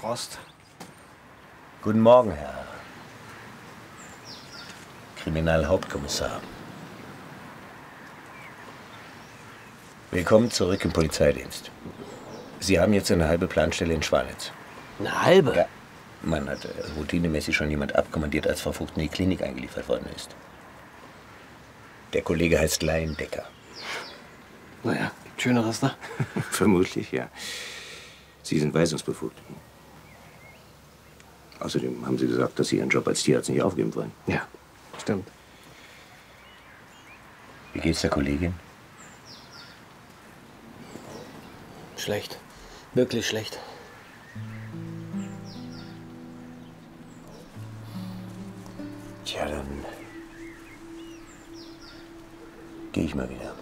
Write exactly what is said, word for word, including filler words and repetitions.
Frost. Guten Morgen, Herr Kriminalhauptkommissar. Willkommen zurück im Polizeidienst. Sie haben jetzt eine halbe Planstelle in Schwanitz. Eine halbe? Ja. Man hat äh, routinemäßig schon jemand abkommandiert, als Frau Vogt in die Klinik eingeliefert worden ist. Der Kollege heißt Laiendecker. Naja, gibt Schöneres, ne? Vermutlich, ja. Sie sind weisungsbefugt. Außerdem haben Sie gesagt, dass Sie Ihren Job als Tierarzt nicht aufgeben wollen. Ja, stimmt. Wie geht's der Kollegin? Schlecht. Wirklich schlecht. Tja, dann gehe ich mal wieder.